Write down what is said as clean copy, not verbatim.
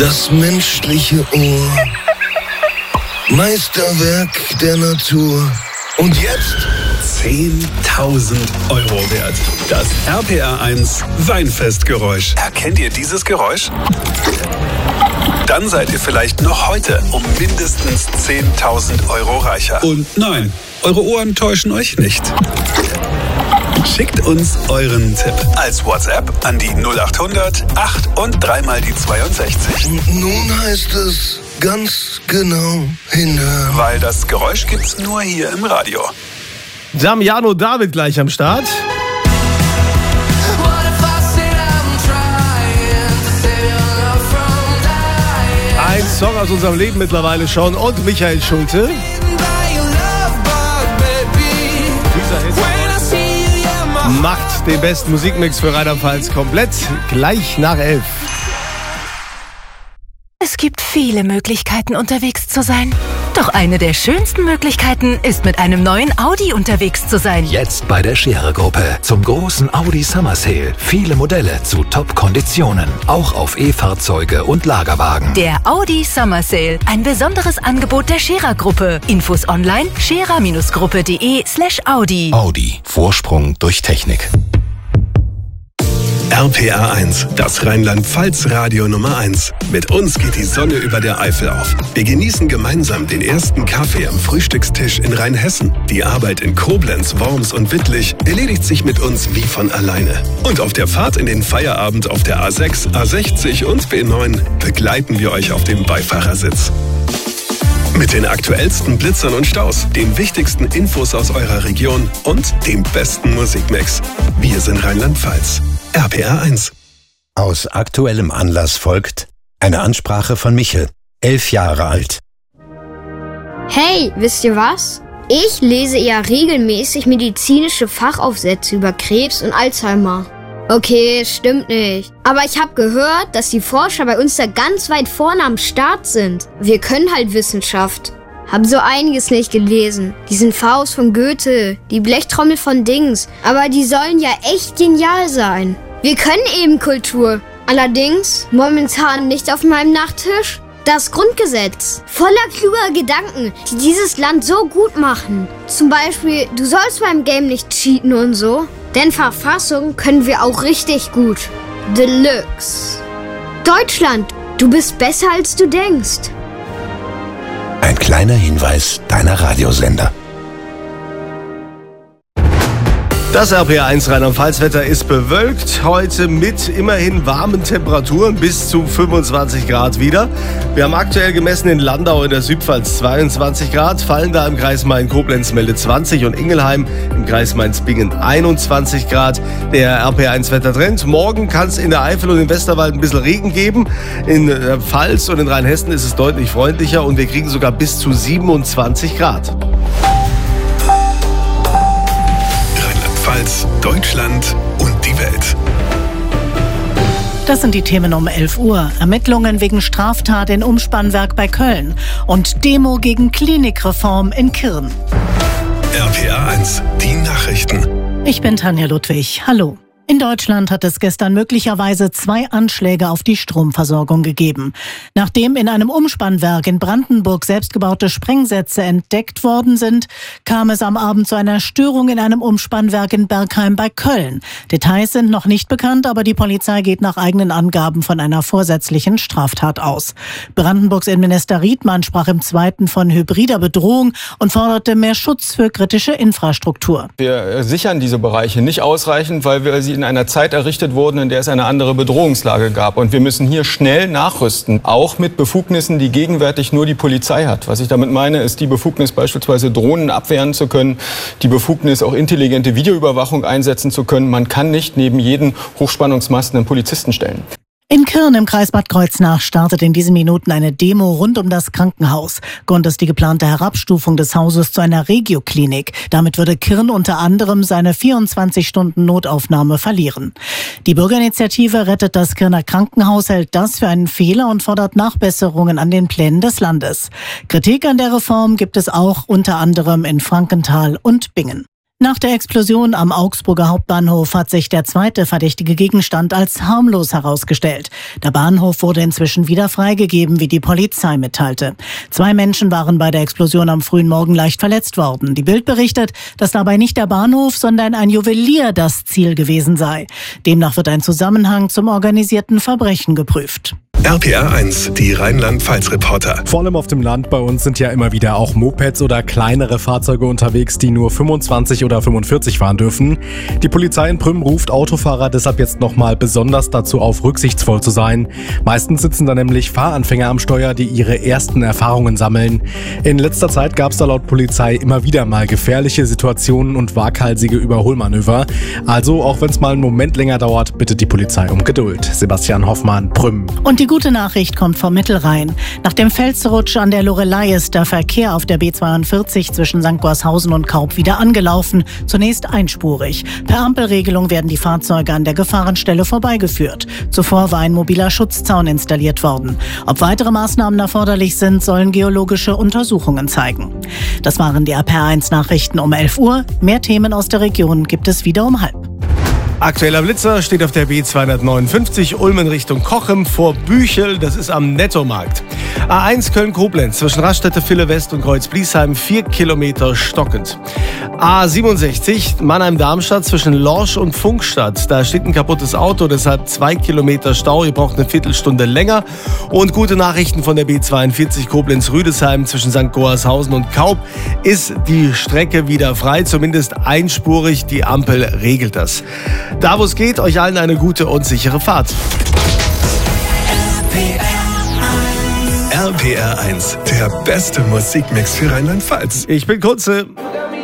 Das menschliche Ohr. Meisterwerk der Natur. Und jetzt 10.000 Euro wert. Das RPR1 Weinfestgeräusch. Erkennt ihr dieses Geräusch? Dann seid ihr vielleicht noch heute um mindestens 10.000 Euro reicher. Und nein, eure Ohren täuschen euch nicht. Schickt uns euren Tipp als WhatsApp an die 0800 8 und 3 mal die 62. Und nun heißt es ganz genau hinhören. Weil das Geräusch gibt's nur hier im Radio. Damiano David gleich am Start. Ein Song aus unserem Leben mittlerweile schon. Und Michael Schulte. Dieser Hit macht den besten Musikmix für Rheinland-Pfalz komplett. Gleich nach 11. Es gibt viele Möglichkeiten, unterwegs zu sein. Doch eine der schönsten Möglichkeiten ist, mit einem neuen Audi unterwegs zu sein. Jetzt bei der Scherer-Gruppe zum großen Audi Summer Sale. Viele Modelle zu Top-Konditionen. Auch auf E-Fahrzeuge und Lagerwagen. Der Audi Summer Sale. Ein besonderes Angebot der Scherer-Gruppe. Infos online scherer-gruppe.de/Audi. Audi. Vorsprung durch Technik. RPR1, das Rheinland-Pfalz-Radio Nummer 1. Mit uns geht die Sonne über der Eifel auf. Wir genießen gemeinsam den ersten Kaffee am Frühstückstisch in Rheinhessen. Die Arbeit in Koblenz, Worms und Wittlich erledigt sich mit uns wie von alleine. Und auf der Fahrt in den Feierabend auf der A6, A60 und B9 begleiten wir euch auf dem Beifahrersitz. Mit den aktuellsten Blitzern und Staus, den wichtigsten Infos aus eurer Region und dem besten Musikmix. Wir sind Rheinland-Pfalz. RPR1. Aus aktuellem Anlass folgt eine Ansprache von Michel, 11 Jahre alt. Hey, wisst ihr was? Ich lese ja regelmäßig medizinische Fachaufsätze über Krebs und Alzheimer. Okay, stimmt nicht. Aber ich habe gehört, dass die Forscher bei uns da ganz weit vorne am Start sind. Wir können halt Wissenschaft. Hab so einiges nicht gelesen. Diesen Faust von Goethe, die Blechtrommel von Dings. Aber die sollen ja echt genial sein. Wir können eben Kultur. Allerdings momentan nicht auf meinem Nachttisch. Das Grundgesetz. Voller kluger Gedanken, die dieses Land so gut machen. Zum Beispiel, du sollst beim Game nicht cheaten und so. Denn Verfassung können wir auch richtig gut. Deluxe. Deutschland, du bist besser als du denkst. Ein kleiner Hinweis deiner Radiosender. Das RPR1 Rheinland-Pfalz-Wetter ist bewölkt. Heute mit immerhin warmen Temperaturen bis zu 25 Grad wieder. Wir haben aktuell gemessen in Landau in der Südpfalz 22 Grad, Fallenda im Kreis Main-Koblenz-Melde 20 und Ingelheim im Kreis Mainz-Bingen 21 Grad. Der RPR1-Wettertrend. Morgen kann es in der Eifel und im Westerwald ein bisschen Regen geben. In der Pfalz und in Rheinhessen ist es deutlich freundlicher und wir kriegen sogar bis zu 27 Grad. Deutschland und die Welt. Das sind die Themen um 11 Uhr. Ermittlungen wegen Straftat in Umspannwerk bei Köln und Demo gegen Klinikreform in Kirn. RPR1, die Nachrichten. Ich bin Tanja Ludwig. Hallo. In Deutschland hat es gestern möglicherweise 2 Anschläge auf die Stromversorgung gegeben. Nachdem in einem Umspannwerk in Brandenburg selbstgebaute Sprengsätze entdeckt worden sind, kam es am Abend zu einer Störung in einem Umspannwerk in Bergheim bei Köln. Details sind noch nicht bekannt, aber die Polizei geht nach eigenen Angaben von einer vorsätzlichen Straftat aus. Brandenburgs Innenminister Riedmann sprach im Zweiten von hybrider Bedrohung und forderte mehr Schutz für kritische Infrastruktur. Wir sichern diese Bereiche nicht ausreichend, weil wir sie in einer Zeit errichtet wurden, in der es eine andere Bedrohungslage gab. Und wir müssen hier schnell nachrüsten, auch mit Befugnissen, die gegenwärtig nur die Polizei hat. Was ich damit meine, ist die Befugnis, beispielsweise Drohnen abwehren zu können, die Befugnis, auch intelligente Videoüberwachung einsetzen zu können. Man kann nicht neben jeden Hochspannungsmasten einen Polizisten stellen. In Kirn im Kreis Bad Kreuznach startet in diesen Minuten eine Demo rund um das Krankenhaus. Grund ist die geplante Herabstufung des Hauses zu einer Regioklinik. Damit würde Kirn unter anderem seine 24-Stunden-Notaufnahme verlieren. Die Bürgerinitiative Rettet das Kirner Krankenhaus hält das für einen Fehler und fordert Nachbesserungen an den Plänen des Landes. Kritik an der Reform gibt es auch unter anderem in Frankenthal und Bingen. Nach der Explosion am Augsburger Hauptbahnhof hat sich der zweite verdächtige Gegenstand als harmlos herausgestellt. Der Bahnhof wurde inzwischen wieder freigegeben, wie die Polizei mitteilte. 2 Menschen waren bei der Explosion am frühen Morgen leicht verletzt worden. Die Bild berichtet, dass dabei nicht der Bahnhof, sondern ein Juwelier das Ziel gewesen sei. Demnach wird ein Zusammenhang zum organisierten Verbrechen geprüft. RPR 1, die Rheinland-Pfalz-Reporter. Vor allem auf dem Land bei uns sind ja immer wieder auch Mopeds oder kleinere Fahrzeuge unterwegs, die nur 25 oder 45 fahren dürfen. Die Polizei in Prüm ruft Autofahrer deshalb jetzt nochmal besonders dazu auf, rücksichtsvoll zu sein. Meistens sitzen da nämlich Fahranfänger am Steuer, die ihre ersten Erfahrungen sammeln. In letzter Zeit gab es da laut Polizei immer wieder mal gefährliche Situationen und waghalsige Überholmanöver. Also, auch wenn es mal einen Moment länger dauert, bittet die Polizei um Geduld. Sebastian Hoffmann, Prüm. Und die gute Nachricht kommt vom Mittelrhein. Nach dem Felsrutsch an der Loreley ist der Verkehr auf der B42 zwischen St. Gorshausen und Kaub wieder angelaufen. Zunächst einspurig. Per Ampelregelung werden die Fahrzeuge an der Gefahrenstelle vorbeigeführt. Zuvor war ein mobiler Schutzzaun installiert worden. Ob weitere Maßnahmen erforderlich sind, sollen geologische Untersuchungen zeigen. Das waren die RPR1 Nachrichten um 11 Uhr. Mehr Themen aus der Region gibt es wieder um 12:30. Aktueller Blitzer steht auf der B259 Ulmen Richtung Cochem vor Büchel, das ist am Nettomarkt. A1 Köln-Koblenz zwischen Raststätte Ville West und Kreuz-Bliesheim 4 Kilometer stockend. A67 Mannheim-Darmstadt zwischen Lorsch und Funkstadt, da steht ein kaputtes Auto, deshalb 2 Kilometer Stau, ihr braucht eine Viertelstunde länger. Und gute Nachrichten von der B42 Koblenz-Rüdesheim zwischen St. Gorshausen und Kaub ist die Strecke wieder frei, zumindest einspurig, die Ampel regelt das. Da wo es geht, euch allen eine gute und sichere Fahrt. RPR 1, der beste Musikmix für Rheinland-Pfalz. Ich bin Kunze.